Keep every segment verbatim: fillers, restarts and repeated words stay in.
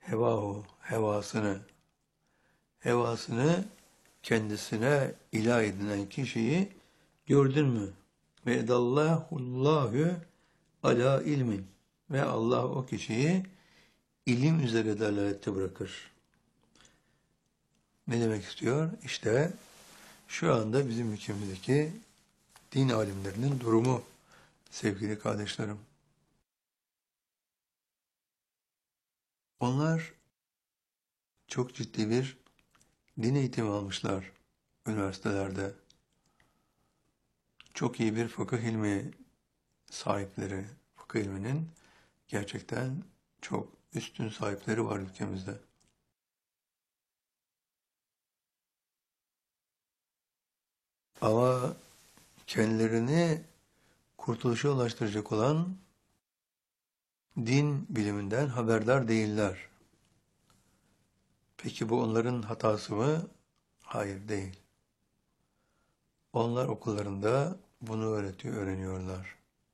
hevahu, hevasını, hevasını kendisine ilah edinen kişiyi gördün mü? Ve edallahullahu ala ilmin. Ve Allah o kişiyi ilim üzere dalalette bırakır. Ne demek istiyor? İşte şu anda bizim ülkemizdeki din alimlerinin durumu sevgili kardeşlerim. Onlar çok ciddi bir din eğitimi almışlar üniversitelerde. Çok iyi bir fıkıh ilmi sahipleri, fıkıh ilminin gerçekten çok üstün sahipleri var ülkemizde. Ama kendilerini kurtuluşa ulaştıracak olan din biliminden haberdar değiller. Peki bu onların hatası mı? Hayır, değil. Onlar okullarında bunu öğretiyor, öğreniyorlar.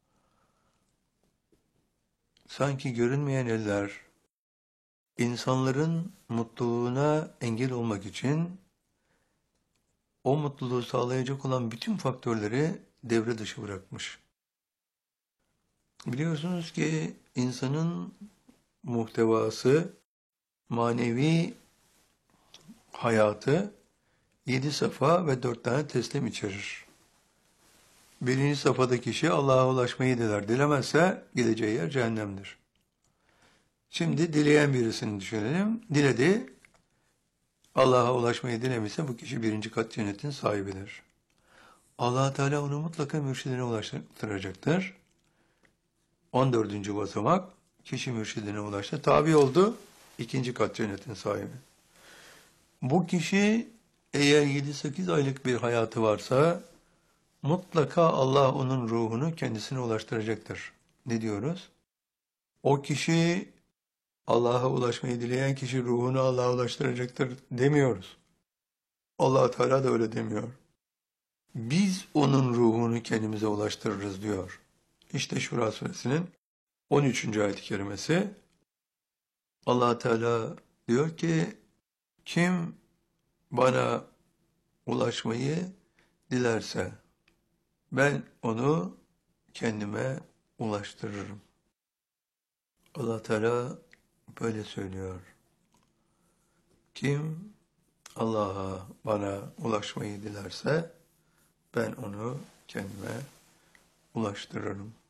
Sanki görünmeyen eller, insanların mutluluğuna engel olmak için o mutluluğu sağlayacak olan bütün faktörleri devre dışı bırakmış. Biliyorsunuz ki insanın muhtevası, manevi hayatı yedi safa ve dört tane teslim içerir. Birinci safhada kişi Allah'a ulaşmayı diler. Dilemezse gideceği yer cehennemdir. Şimdi dileyen birisini düşünelim. Diledi. Allah'a ulaşmayı dilemişse bu kişi birinci kat cennetin sahibidir. Allah Teala onu mutlaka mürşidine ulaştıracaktır. on dördüncü basamak kişi mürşidine ulaştı. Tabi oldu. İkinci kat cennetin sahibi. Bu kişi eğer yedi sekiz aylık bir hayatı varsa mutlaka Allah onun ruhunu kendisine ulaştıracaktır. Ne diyoruz? O kişi Allah'a ulaşmayı dileyen kişi ruhunu Allah'a ulaştıracaktır demiyoruz. Allah Teala da öyle demiyor. Biz onun ruhunu kendimize ulaştırırız diyor. İşte Şura suresinin on üçüncü ayet-i kerimesi. Allah Teala diyor ki kim bana ulaşmayı dilerse ben onu kendime ulaştırırım. Allah Teala böyle söylüyor. Kim Allah'a bana ulaşmayı dilerse ben onu kendime ulaştırırım.